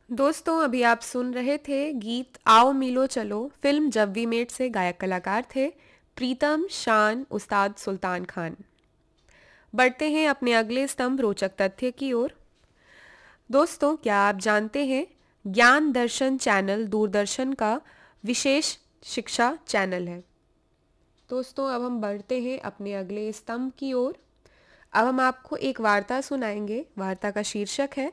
दोस्तों अभी आप सुन रहे थे गीत आओ मिलो चलो फिल्म जब वी मेट से गायक कलाकार थे प्रीतम शान उस्ताद सुल्तान खान। बढ़ते हैं अपने अगले स्तंभ रोचक तथ्य की ओर। दोस्तों क्या आप जानते हैं ज्ञान दर्शन चैनल दूरदर्शन का विशेष शिक्षा चैनल है। दोस्तों अब हम बढ़ते हैं अपने अगले स्तंभ की ओर। अब हम आपको एक वार्ता सुनाएंगे। वार्ता का शीर्षक है